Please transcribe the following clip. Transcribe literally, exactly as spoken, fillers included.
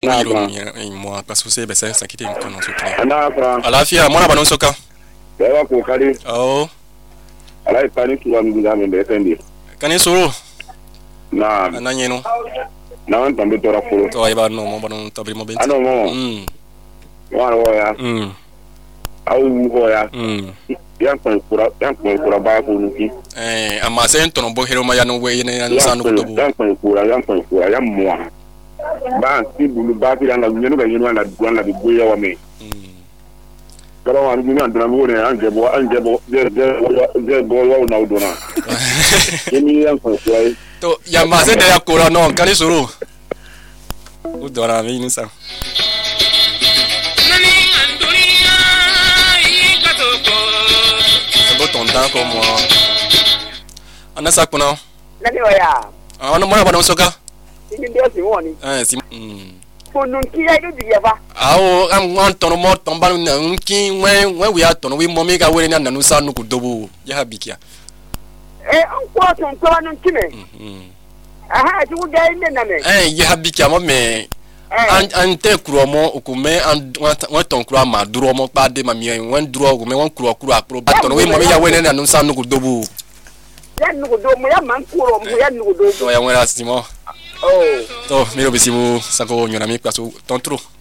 yiro mi mo paso se be sen sakite mi kono so kle ana fra alafia mona banon soka bewa ko kali oh ala ipani tuwa mbiga me be fendi kani soro na ananye no na wan tambe tora furo to ay ba no mo banon tabri mo benti ano mo mm wa wa ya mm au ho ya mm yan ko kura yan ko kura ba ko nuki eh ama sen tono bo hero ma ya no we ne na sanu ko to yan ko kura yan ko kura yan mo ba si bulu ba ti na nyenu ga nyenu na duan na bi boya wa me kala wa ni na mo ne an je bo an je bo je je je bo wa na udona ni yan ko kura to ya ma se de ya kura no kani soro udona mi ni sa tontan ko mo ana sakuna nani oya ana mo na ba no soka ni ndio si woni eh si mm fonu ki ya do diye fa awo am wan tono mo tomba na nki wen wen we atono we mo mi ga we na nanu sa nu ku dobo ya habikia eh on ko ton to anu kime mm aha ti wo ga inde na me eh ya habikia mo me an an te kuro mo okume an wan ton kuro ma duro mo pa de ma mi wan duro okume wan kuro kuro akro ba tono we mo mi ya we na nanu sa nu ku dobo ya nu ku do mo ya man kuro mo ya nu ku do to ya wera simo oh to mi lo bisimu sako nyona mi kwaso ton tro